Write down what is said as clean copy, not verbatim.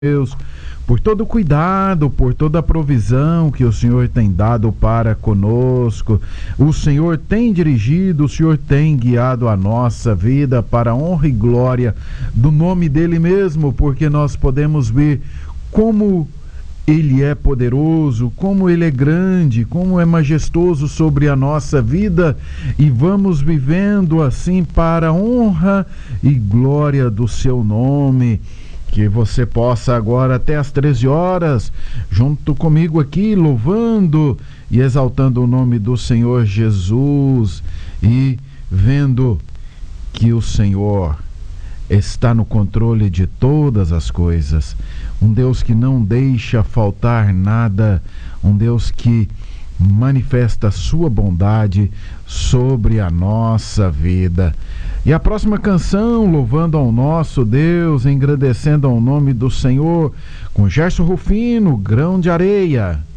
Deus, por todo o cuidado, por toda a provisão que o Senhor tem dado para conosco. O Senhor tem dirigido, o Senhor tem guiado a nossa vida para a honra e glória do nome dele mesmo, porque nós podemos ver como ele é poderoso, como ele é grande, como é majestoso sobre a nossa vida, e vamos vivendo assim para a honra e glória do seu nome. Que você possa agora até às 13 horas, junto comigo aqui, louvando e exaltando o nome do Senhor Jesus e vendo que o Senhor está no controle de todas as coisas. Um Deus que não deixa faltar nada, um Deus que manifesta a sua bondade sobre a nossa vida. E a próxima canção, louvando ao nosso Deus, engrandecendo ao nome do Senhor, com Gerson Rufino, Grão de Areia.